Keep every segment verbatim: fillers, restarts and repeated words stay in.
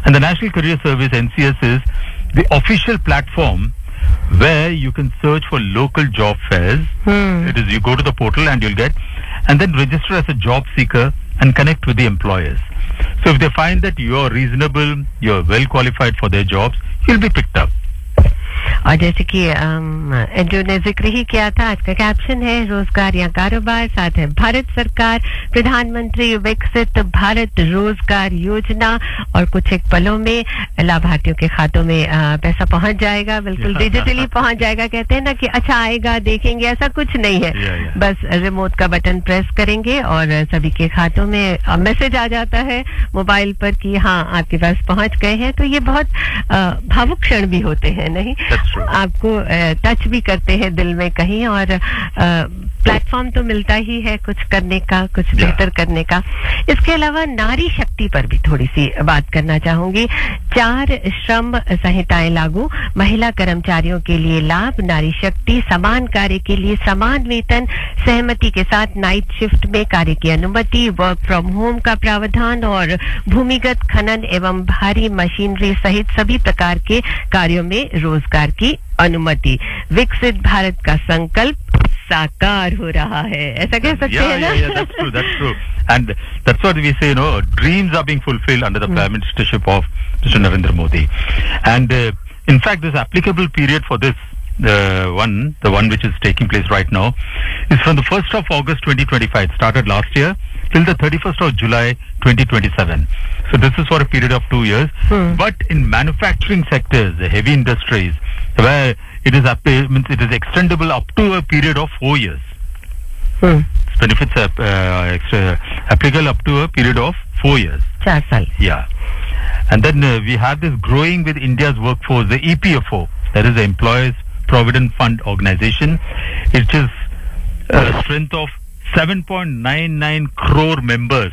And the National Career Service, N C S, is the official platform where you can search for local job fairs. Hmm. It is, you go to the portal and you'll get, and then register as a job seeker and connect with the employers. So if they find that you are reasonable, you are well qualified for their jobs, you'll be picked up. और जैसे कि Andrew ने जिक्र ही किया था, आज का caption है रोजगार या कारोबार, साथ है भारत सरकार प्रधानमंत्री विकसित भारत रोजगार योजना, और कुछ एक पलों में लाभार्थियों के खातों में आ, पैसा पहुंच जाएगा, बिल्कुल डिजिटली पहुंच जाएगा. कहते हैं ना कि अच्छा आएगा देखेंगे, ऐसा कुछ नहीं है. yeah, yeah. बस रिमोट का बटन प्रेस करेंगे और सभी के खातों में मैसेज आ जाता है मोबाइल पर कि हाँ आपके पास पहुंच गए हैं. तो ये बहुत भावुक क्षण भी होते हैं, नहीं? आपको टच भी करते हैं दिल में कहीं, और प्लेटफॉर्म तो मिलता ही है कुछ करने का, कुछ बेहतर करने का. इसके अलावा नारी शक्ति पर भी थोड़ी सी बात करना चाहूंगी. चार श्रम संहिताएं लागू, महिला कर्मचारियों के लिए लाभ, नारी शक्ति, समान कार्य के लिए समान वेतन, सहमति के साथ नाइट शिफ्ट में कार्य की अनुमति, वर्क फ्रॉम होम का प्रावधान, और भूमिगत खनन एवं भारी मशीनरी सहित सभी प्रकार के कार्यों में रोजगार की अनुमति. विकसित भारत का संकल्प साकार हो रहा है, ऐसा कह सकते हैं ना? Yeah, yeah, that's true, that's true. And that's what we say, you know, dreams are being fulfilled under the hmm. Prime Ministership of Mister Narendra Modi. And uh, in fact, this applicable period for this uh, one, the one which is taking place right now, is from the first of August twenty twenty-five. It started last year till the thirty-first of July twenty twenty-seven. So this is for a period of two years. Hmm. But in manufacturing sectors, the heavy industries, where it is up, means it is extendable up to a period of four years. Hmm. Its benefits are uh, extra, applicable up to a period of four years. Four years. Yeah. And then uh, we have this growing with India's workforce, the E P F O, that is the Employees Provident Fund Organization. It is a strength of seven point nine nine crore members.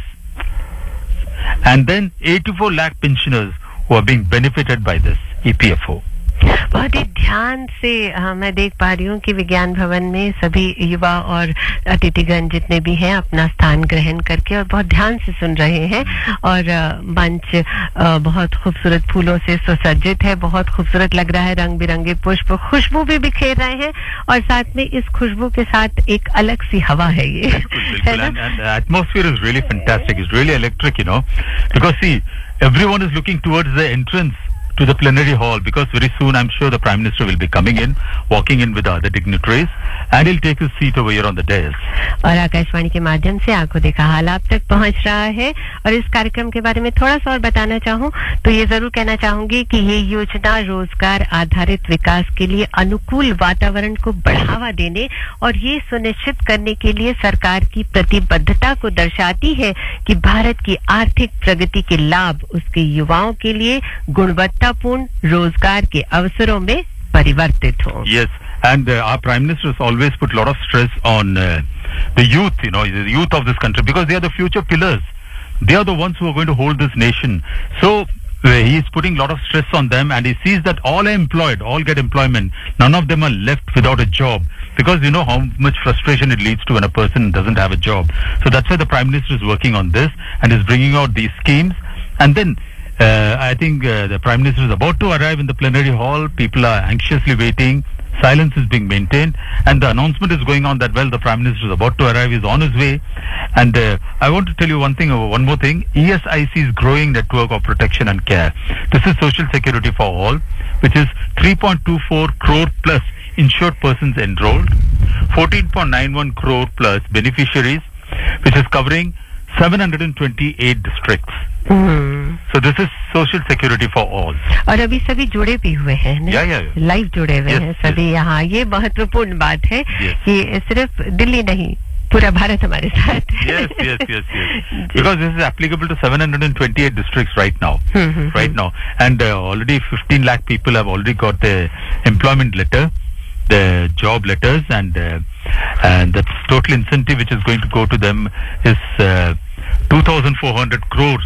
And then eighty-four lakh pensioners who are being benefited by this E P F O. बहुत ही ध्यान से हाँ, मैं देख पा रही हूँ कि विज्ञान भवन में सभी युवा और अतिथिगण जितने भी हैं अपना स्थान ग्रहण करके और बहुत ध्यान से सुन रहे हैं. और मंच बहुत खूबसूरत फूलों से सुसज्जित है, बहुत खूबसूरत लग रहा है, रंग बिरंगे पुष्प, खुशबू भी बिखेर रहे हैं, और साथ में इस खुशबू के साथ एक अलग सी हवा है ये. And, and the atmosphere is really fantastic. It's really electric, you know, because see, everyone is looking towards the entrance to the plenary hall, because very soon I'm sure the Prime Minister will be coming in, walking in with the other dignitaries, and he'll take his seat over here on the dais. और आकाशवाणी के माध्यम से आंखों देखा हाल आप तक पहुंच रहा है. और इस कार्यक्रम के बारे में थोड़ा सा और बताना चाहूं तो ये जरूर कहना चाहूंगी कि ये योजना रोजगार आधारित विकास के लिए अनुकूल वातावरण को बढ़ावा देने और ये सुनिश्चित करने के लिए सरकार की प्रतिबद्धता को दर्शाती है कि भारत की आर्थिक प्रगति के लाभ उसके युवाओं के लिए गुणवत्तापूर्ण रोजगार के अवसरों में परिवर्तित हो. Yes, and uh, our Prime Minister has always put a lot of stress on uh, the youth, you know, the youth of this country, because they are the future pillars. They are the ones who are going to hold this nation. So uh, he is putting a lot of stress on them, and he sees that all are employed, all get employment. None of them are left without a job, because you know how much frustration it leads to when a person doesn't have a job. So that's why the Prime Minister is working on this and is bringing out these schemes. And then uh, I think uh, the Prime Minister is about to arrive in the plenary hall. People are anxiously waiting. Silence is being maintained, and the announcement is going on that, well, the Prime Minister is about to arrive, is on his way. And uh, I want to tell you one thing, one more thing. E S I C's growing network of protection and care. This is Social Security for All, which is three point two four crore plus insured persons enrolled, fourteen point nine one crore plus beneficiaries, which is covering seven hundred twenty-eight districts. Hmm. So this is Social Security for All. और अभी सभी जुड़े भी हुए हैं ना? yeah, yeah, yeah. Live जुड़े हुए yes, हैं सभी yes. यहाँ. ये महत्वपूर्ण बात है yes. कि सिर्फ दिल्ली नहीं, पूरा भारत हमारे साथ है. Yes, yes, yes, yes. Because this is applicable to seven hundred twenty-eight districts right now. Hmm, right hmm. now. And uh, already fifteen lakh people have already got the employment letter, the job letters, and uh, and the total incentive which is going to go to them is uh, two thousand four hundred crores.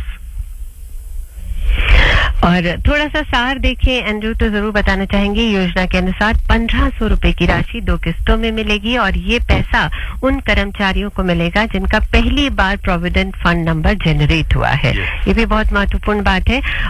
और थोड़ा सा सार देखें Andrew तो जरूर बताना चाहेंगे. योजना के अनुसार पंद्रह सौ रुपए की राशि दो किस्तों में मिलेगी और ये पैसा उन कर्मचारियों को मिलेगा जिनका पहली बार प्रोविडेंट फंड नंबर जनरेट हुआ है. yes. ये भी बहुत महत्वपूर्ण बात है.